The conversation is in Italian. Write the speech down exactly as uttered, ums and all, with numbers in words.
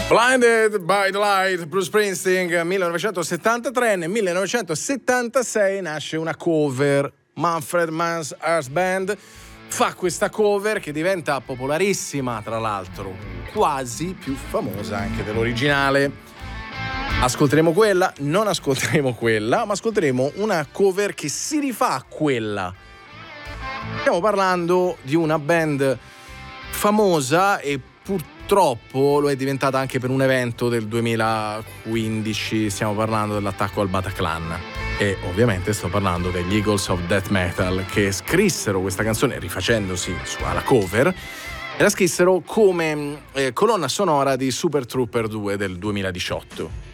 Blinded by the Light, Bruce Springsteen, millenovecentosettantatré. Nel millenovecentosettantasei nasce una cover. Manfred Mann's Ars Band fa questa cover che diventa popolarissima, tra l'altro, quasi più famosa anche dell'originale. Ascolteremo quella? Non ascolteremo quella, ma ascolteremo una cover che si rifà a quella. Stiamo parlando di una band famosa e purtroppo lo è diventata anche per un evento del duemilaquindici. Stiamo parlando dell'attacco al Bataclan e ovviamente sto parlando degli Eagles of Death Metal, che scrissero questa canzone rifacendosi alla cover e la scrissero come eh, colonna sonora di Super Trooper due del duemiladiciotto.